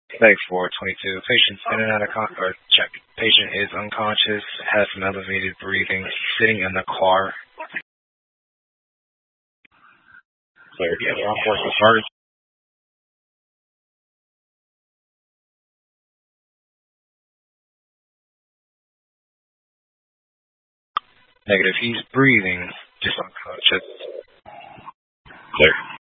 Thanks for 22. Patient's in and out of or check. Patient is unconscious, has some elevated breathing, sitting in the car. Cleared. Yeah, law enforcement started. Negative. He's breathing, just unconscious. Clear.